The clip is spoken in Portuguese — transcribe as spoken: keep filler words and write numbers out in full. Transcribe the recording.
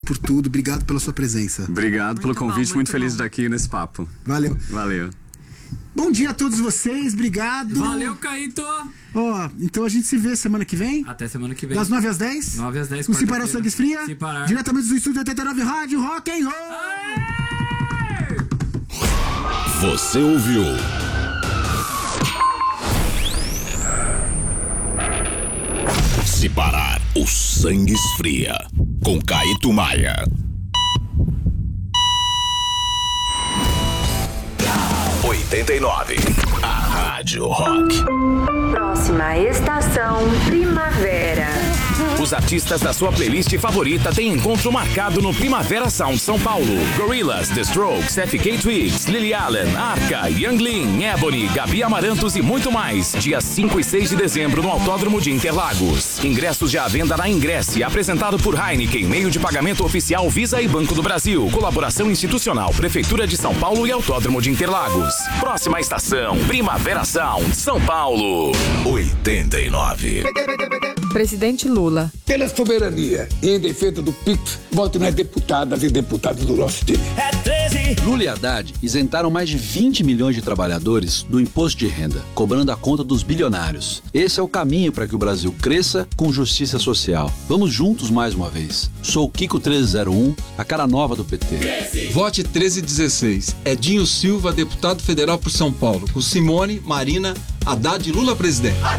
por tudo, obrigado pela sua presença. Obrigado muito pelo convite, bom, muito, muito feliz de estar aqui nesse papo. Valeu. Valeu. Bom dia a todos vocês, obrigado. Valeu, Caíto. Ó, oh, então a gente se vê semana que vem. Até semana que vem. Das nove às dez. nove às dez. No Se Parar o Sangue Esfria. Se Parar. Diretamente do estúdio oitenta e nove Rádio Rock and Roll. Aê! Você ouviu? Se Parar o Sangue Esfria. Com Caíto Maia. oitenta e nove. A Rádio Rock. Próxima estação, Primavera. Os artistas da sua playlist favorita têm encontro marcado no Primavera Sound São Paulo. Gorillaz, The Strokes, F K Twigs, Lily Allen, Arca, Young Lean, Ebony, Gabi Amarantos e muito mais. Dias cinco e seis de dezembro no Autódromo de Interlagos. Ingressos já à venda na Ingresse, apresentado por Heineken, meio de pagamento oficial Visa e Banco do Brasil. Colaboração institucional, Prefeitura de São Paulo e Autódromo de Interlagos. Próxima estação, Primavera Sound, São Paulo. oitenta e nove. Presidente Lula. Pela soberania e em defesa do P I X, vote nas deputadas e deputados do nosso time. É treze. Lula e Haddad isentaram mais de vinte milhões de trabalhadores do imposto de renda, cobrando a conta dos bilionários. Esse é o caminho para que o Brasil cresça com justiça social. Vamos juntos mais uma vez. Sou o Kiko treze zero um, a cara nova do P T. treze. Vote treze dezesseis. Edinho Silva, deputado federal por São Paulo, com Simone, Marina, Haddad e Lula presidente.